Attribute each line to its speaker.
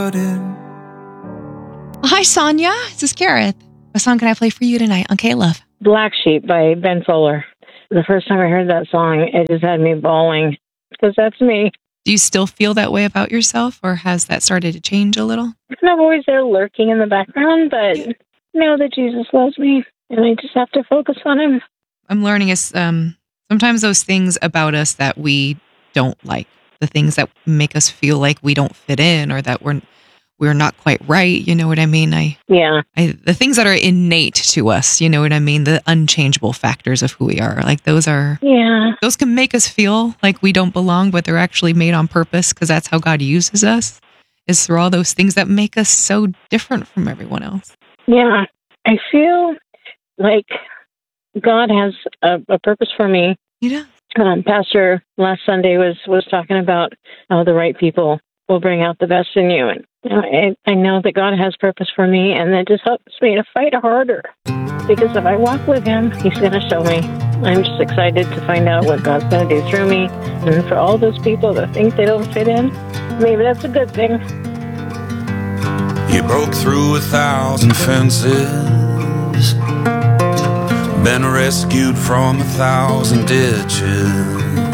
Speaker 1: Hi, Sonia. This is Gareth. What song can I play for you tonight on K-Love?
Speaker 2: Black Sheep by Ben Fuller. The first time I heard that song, it just had me bawling, because that's me.
Speaker 1: Do you still feel that way about yourself, or has that started to change a little?
Speaker 2: It's not always there lurking in the background, but know that Jesus loves me, and I just have to focus on him.
Speaker 1: I'm learning is sometimes those things about us that we don't like, the things that make us feel like we don't fit in or that we're not quite right. You know what I mean? The things that are innate to us, you know what I mean? The unchangeable factors of who we are. Like those can make us feel like we don't belong, but they're actually made on purpose because that's how God uses us, is through all those things that make us so different from everyone else.
Speaker 2: Yeah. I feel like God has a purpose for me.
Speaker 1: Yeah.
Speaker 2: Pastor last Sunday was talking about how the right people will bring out the best in you. And I know that God has purpose for me, and that just helps me to fight harder. Because if I walk with him, he's going to show me. I'm just excited to find out what God's going to do through me. And for all those people that think they don't fit in, maybe that's a good thing.
Speaker 3: You broke through 1,000 fences, been rescued from 1,000 ditches.